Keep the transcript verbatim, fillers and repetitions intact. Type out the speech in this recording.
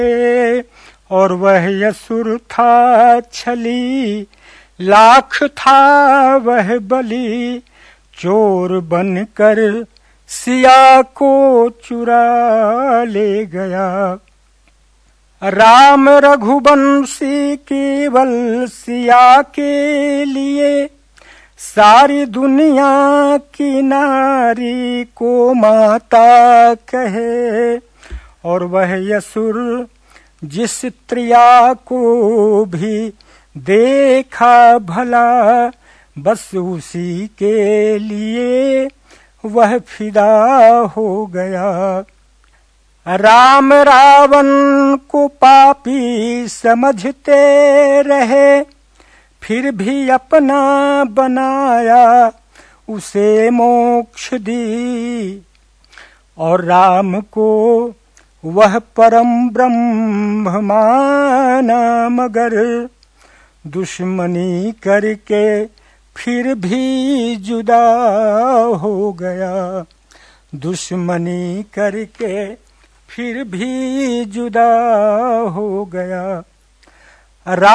और वह असुर था छली, लाख था वह बली, चोर बनकर सिया को चुरा ले गया। राम रघुवंशी केवल सिया के लिए, सारी दुनिया की नारी को माता कहे। और वह असुर जिस त्रिया को भी देखा भला, बस उसी के लिए वह फिदा हो गया। राम रावण को पापी समझते रहे, फिर भी अपना बनाया उसे मोक्ष दी। और राम को वह परम ब्रह्म माना, मगर दुश्मनी करके फिर भी जुदा हो गया। दुश्मनी करके फिर भी जुदा हो गया।